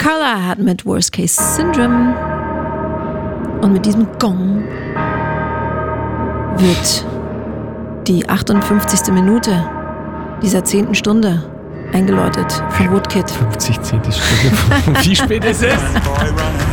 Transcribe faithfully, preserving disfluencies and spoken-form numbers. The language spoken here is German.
Carla hat mit Worst Case Syndrome und mit diesem Gong wird die achtundfünfzigste Minute dieser zehnten Stunde eingeläutet von Woodkid. fünfzig zehnte Stunde. Wie spät ist es?